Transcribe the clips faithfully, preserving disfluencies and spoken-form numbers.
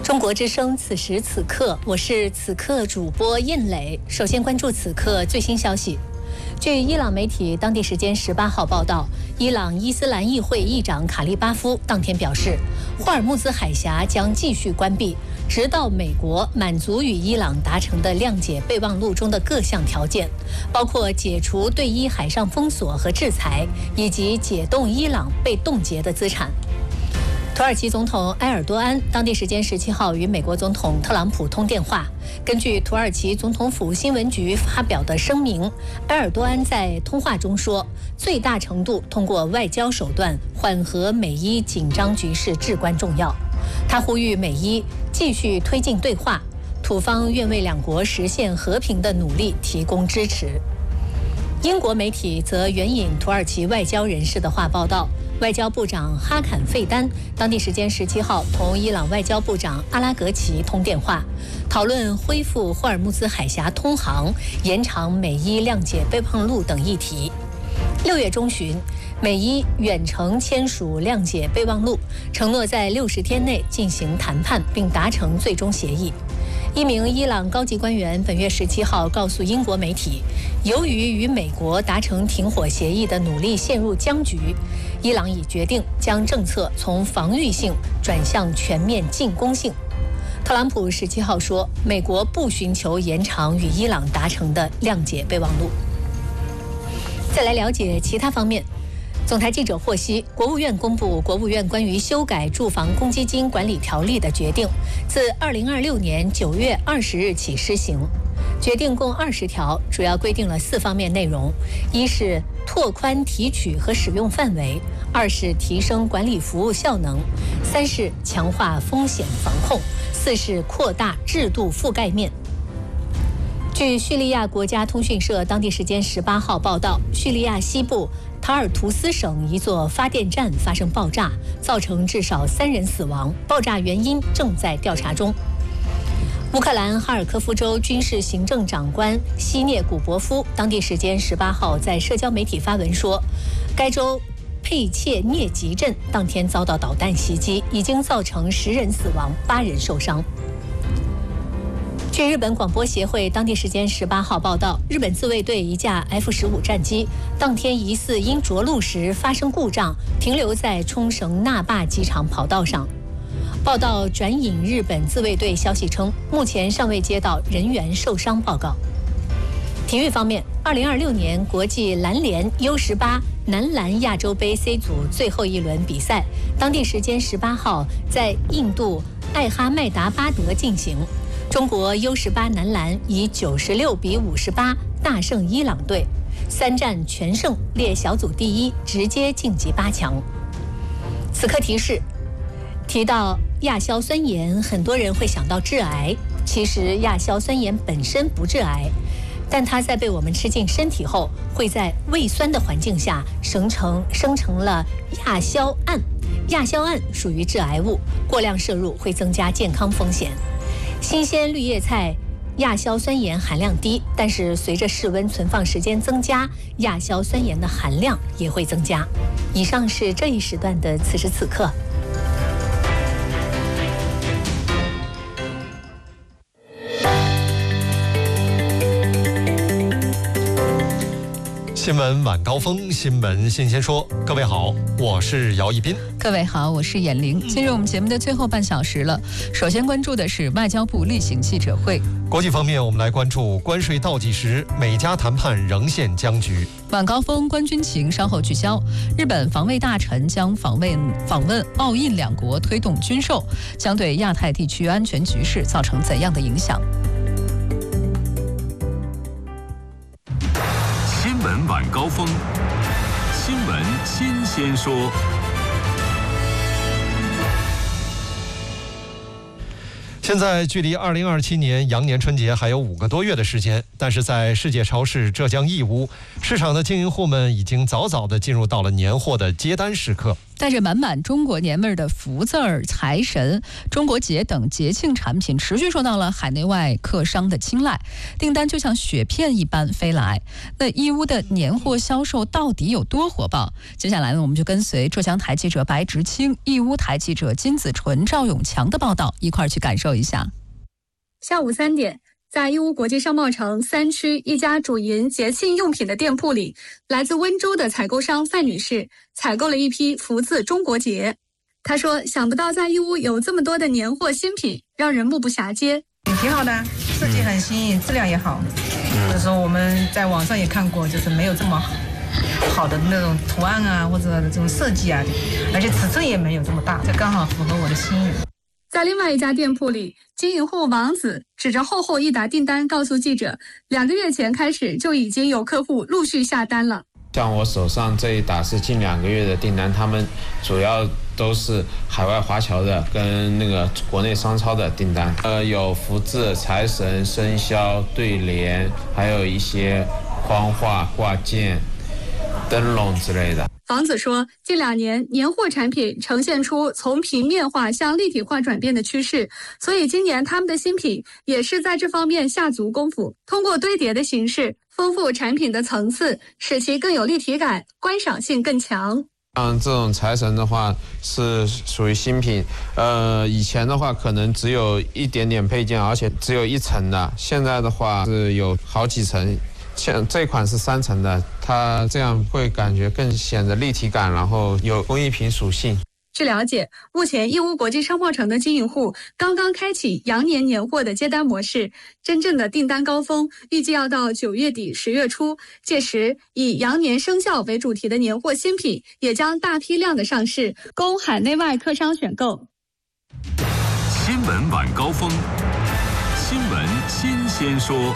中国之声，此时此刻，我是此刻主播印磊。首先关注此刻最新消息。据伊朗媒体当地时间十八号报道，伊朗伊斯兰议会议长卡利巴夫当天表示，霍尔木兹海峡将继续关闭，直到美国满足与伊朗达成的谅解备忘录中的各项条件，包括解除对伊海上封锁和制裁，以及解冻伊朗被冻结的资产。土耳其总统埃尔多安当地时间十七号与美国总统特朗普通电话。根据土耳其总统府新闻局发表的声明，埃尔多安在通话中说，最大程度通过外交手段缓和美伊紧张局势至关重要。他呼吁美伊继续推进对话，土方愿为两国实现和平的努力提供支持。英国媒体则援引土耳其外交人士的话报道，外交部长哈坎费丹当地时间十七号同伊朗外交部长阿拉格齐通电话，讨论恢复霍尔木兹海峡通航、延长美伊谅解备忘录等议题。六月中旬，美伊远程签署谅解备忘录，承诺在六十天内进行谈判并达成最终协议。一名伊朗高级官员本月十七号告诉英国媒体，由于与美国达成停火协议的努力陷入僵局，伊朗已决定将政策从防御性转向全面进攻性。特朗普十七号说，美国不寻求延长与伊朗达成的谅解备忘录。再来了解其他方面。总台记者获悉，国务院公布国务院关于修改住房公积金管理条例的决定，自二零二六年九月二十日起施行。决定共二十条，主要规定了四方面内容：一是拓宽提取和使用范围；二是提升管理服务效能；三是强化风险防控；四是扩大制度覆盖面。据叙利亚国家通讯社当地时间十八号报道，叙利亚西部塔尔图斯省一座发电站发生爆炸，造成至少三人死亡，爆炸原因正在调查中。乌克兰哈尔科夫州军事行政长官西涅古博夫当地时间十八号在社交媒体发文说，该州佩切涅吉镇当天遭到导弹袭击，已经造成十人死亡，八人受伤。据日本广播协会当地时间十八号报道，日本自卫队一架 F 十五战机当天疑似因着陆时发生故障，停留在冲绳那霸机场跑道上。报道转引日本自卫队消息称，目前尚未接到人员受伤报告。体育方面，二零二六年国际篮联 U 十八男篮亚洲杯 C 组最后一轮比赛，当地时间十八号在印度艾哈迈达巴德进行。中国 U 十八男篮以九十六比五十八大胜伊朗队，三战全胜，列小组第一，直接晋级八强。此刻提示：提到亚硝酸盐，很多人会想到致癌，其实亚硝酸盐本身不致癌，但它在被我们吃进身体后，会在胃酸的环境下生成生成了亚硝胺。亚硝胺属于致癌物，过量摄入会增加健康风险。新鲜绿叶菜亚硝酸盐含量低，但是随着室温存放时间增加，亚硝酸盐的含量也会增加。以上是这一时段的此时此刻。 新闻晚高峰，新闻新鲜说。各位好，我是姚一斌。 各位好，我是闫玲。进入我们节目的最后半小时了，首先关注的是外交部例行记者会。 国际方面，我们来关注关税倒计时，美加谈判仍陷僵局。 晚高峰关军情稍后聚焦。日本防卫大臣将访问访问澳印两国，推动军售，将对亚太地区安全局势造成怎样的影响？ 新闻晚高峰，新闻新鲜说。 现在距离二零二七年羊年春节还有五个多月的时间，但是在世界超市浙江义乌，市场的经营户们已经早早地进入到了年货的接单时刻。 带着满满中国年味儿的福字儿、财神、中国结等节庆产品持续受到了海内外客商的青睐，订单就像雪片一般飞来。那义乌的年货销售到底有多火爆？接下来呢，我们就跟随浙江台记者白直清、义乌台记者金子纯、赵永强的报道，一块儿去感受一下。 下午三点。在义乌国际商贸城三区一家主营节庆用品的店铺里，来自温州的采购商范女士采购了一批福字中国结。她说，想不到在义乌有这么多的年货新品，让人目不暇接。 挺好的，设计很新颖，质量也好。就是我们在网上也看过，就是没有这么好好的那种图案啊，或者这种设计啊，而且尺寸也没有这么大，这刚好符合我的心意。 在另外一家店铺里，经营户王子指着厚厚一沓订单告诉记者，两个月前开始就已经有客户陆续下单了。 像我手上这一沓是近两个月的订单，他们主要都是海外华侨的跟那个国内商超的订单，呃，有福字、财神、生肖、对联，还有一些框画、挂件、灯笼之类的。 王子说，近两年年货产品呈现出从平面化向立体化转变的趋势，所以今年他们的新品也是在这方面下足功夫，通过堆叠的形式丰富产品的层次，使其更有立体感，观赏性更强。 像这种财神的话是属于新品，呃，以前的话可能只有一点点配件，而且只有一层的，现在的话是有好几层。像这款是三层的，它这样会感觉更显得立体感，然后有工艺品属性。 据了解，目前义乌国际商贸城的经营户刚刚开启羊年年货的接单模式，真正的订单高峰预计要到九月底十月初，届时以羊年生肖为主题的年货新品也将大批量的上市，供海内外客商选购。 新闻晚高峰，新闻新鲜说。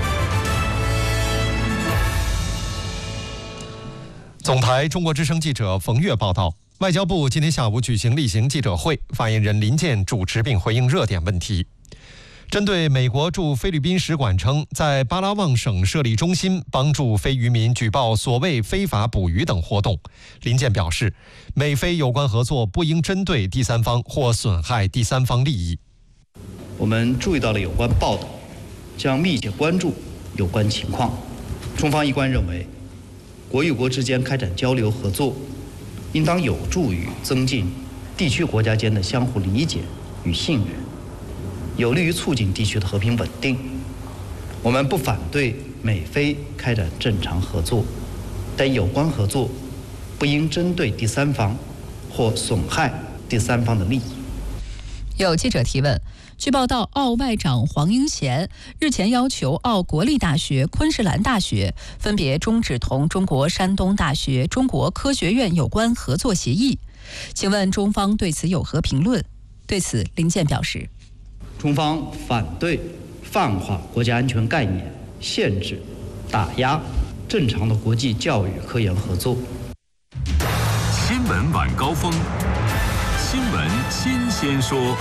总台中国之声记者冯月报道，外交部今天下午举行例行记者会，发言人林健主持并回应热点问题。针对美国驻菲律宾使馆称在巴拉望省设立中心，帮助非渔民举报所谓非法捕鱼等活动，林健表示，美菲有关合作不应针对第三方或损害第三方利益。 我们注意到了有关报道，将密切关注有关情况。中方一贯认为，国与国之间开展交流合作，应当有助于增进地区国家间的相互理解与信任，有利于促进地区的和平稳定。我们不反对美菲开展正常合作，但有关合作不应针对第三方或损害第三方的利益。 有记者提问，据报道，澳外长黄英贤日前要求澳国立大学、昆士兰大学分别终止同中国山东大学、中国科学院有关合作协议。请问中方对此有何评论？对此，林健表示， 中方反对泛化国家安全概念，限制、打压正常的国际教育科研合作。 新闻晚高峰，新闻新鲜说。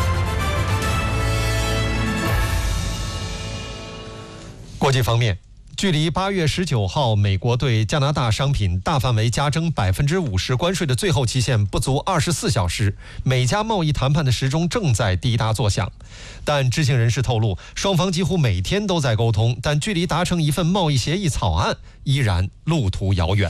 国际方面，距离八月十九号美国对加拿大商品大范围加征百分之五十关税的最后期限不足二十四小时，美加贸易谈判的时钟正在滴答作响。但知情人士透露，双方几乎每天都在沟通，但距离达成一份贸易协议草案依然路途遥远。